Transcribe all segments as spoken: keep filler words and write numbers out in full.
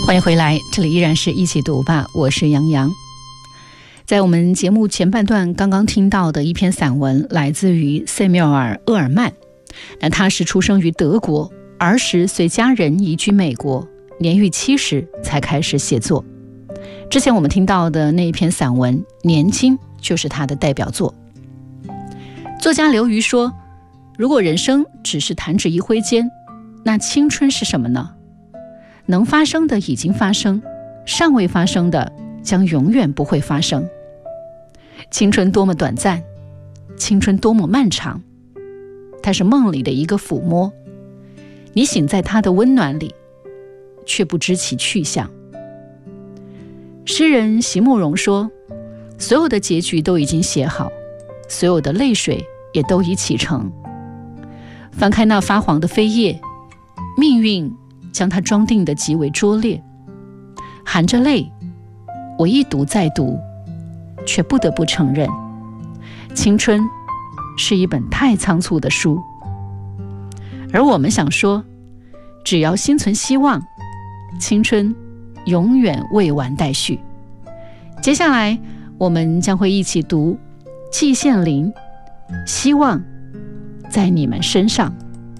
欢迎回来，这里依然是一起读吧，我是杨洋。在我们节目前半段刚刚听到的一篇散文，来自于塞缪尔·厄尔曼。那他是出生于德国，儿时随家人移居美国，年逾七十才开始写作。之前我们听到的那一篇散文《年轻》就是他的代表作。作家刘瑜说，如果人生只是弹指一挥间，那青春是什么呢？能发生的已经发生，尚未发生的将永远不会发生。青春多么短暂，青春多么漫长，它是梦里的一个抚摸，你醒在它的温暖里，却不知其去向。诗人席慕容说，所有的结局都已经写好，所有的泪水也都已启程。翻开那发黄的扉页，命运将它装订得极为拙劣，含着泪，我一读再读，却不得不承认，青春是一本太仓促的书。而我们想说，只要心存希望，青春永远未完待续。接下来我们将会一起读季羡林，希望在你们身上。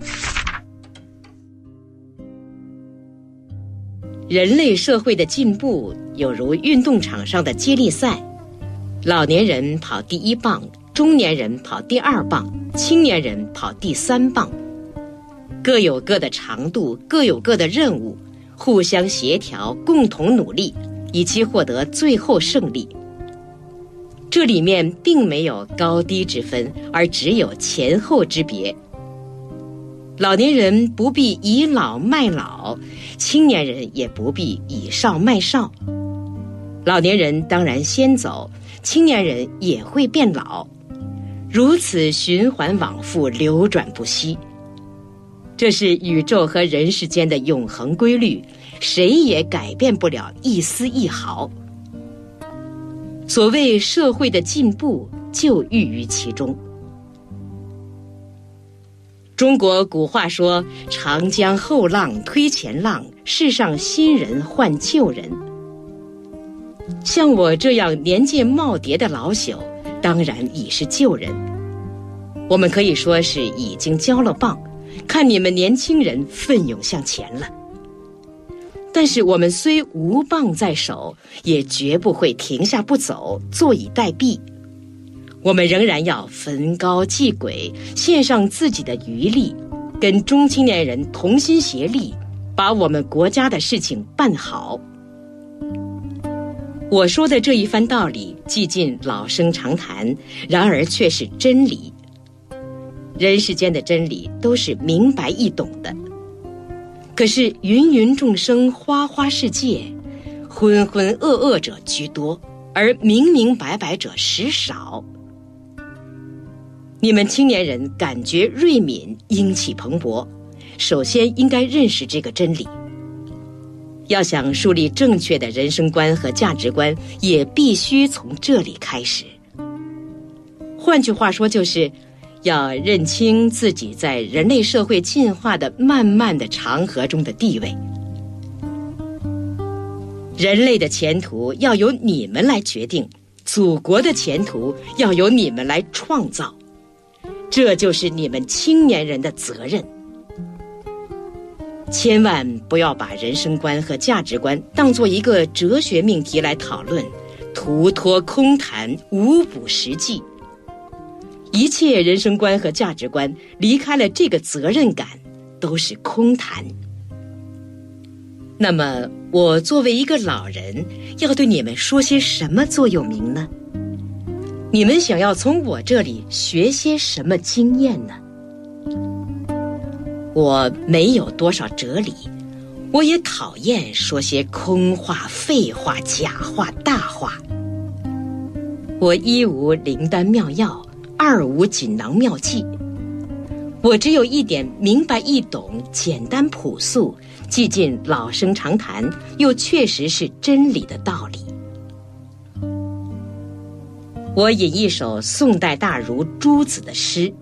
人类社会的进步有如运动场上的接力赛，老年人跑第一棒，中年人跑第二棒，青年人跑第三棒，各有各的长度，各有各的任务，互相协调，共同努力，以期获得最后胜利。这里面并没有高低之分，而只有前后之别。老年人不必倚老卖老，青年人也不必倚少卖少。老年人当然先走，青年人也会变老，如此循环往复，流转不息。这是宇宙和人世间的永恒规律，谁也改变不了一丝一毫。所谓社会的进步，就寓于其中。中国古话说，长江后浪推前浪，世上新人换旧人。像我这样年届耄耋的老朽，当然已是旧人。我们可以说是已经交了棒，看你们年轻人奋勇向前了。但是我们虽无棒在手，也绝不会停下不走，坐以待毙。我们仍然要焚高继轨，献上自己的余力，跟中青年人同心协力，把我们国家的事情办好。我说的这一番道理，既尽老生常谈，然而却是真理。人世间的真理都是明白易懂的，可是芸芸众生，花花世界，浑浑噩噩者居多，而明明白白者实少。你们青年人感觉锐敏，英气蓬勃，首先应该认识这个真理。要想树立正确的人生观和价值观，也必须从这里开始。换句话说，就是要认清自己在人类社会进化的漫漫的长河中的地位。人类的前途要由你们来决定，祖国的前途要由你们来创造。这就是你们青年人的责任。千万不要把人生观和价值观当作一个哲学命题来讨论，徒托空谈，无补实际。一切人生观和价值观离开了这个责任感，都是空谈。那么，我作为一个老人，要对你们说些什么座右铭呢？你们想要从我这里学些什么经验呢？我没有多少哲理，我也讨厌说些空话、废话、假话、大话。我一无灵丹妙药，二无锦囊妙计，我只有一点明白易懂、简单朴素，既尽老生常谈，又确实是真理的道理。我引一首宋代大儒朱子的诗：